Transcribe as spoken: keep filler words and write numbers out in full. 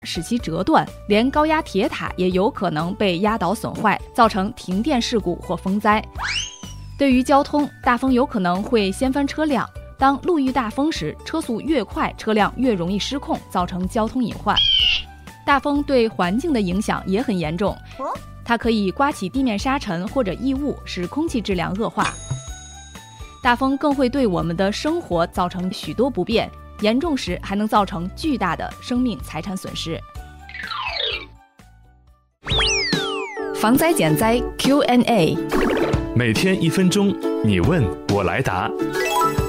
使其折断，连高压铁塔也有可能被压倒损坏，造成停电事故或风灾。对于交通，大风有可能会掀翻车辆。当路遇大风时，车速越快，车辆越容易失控，造成交通隐患。大风对环境的影响也很严重，它可以刮起地面沙尘或者异物，使空气质量恶化。大风更会对我们的生活造成许多不便，严重时还能造成巨大的生命财产损失。防灾减灾 Q and A， 每天一分钟，你问我来答。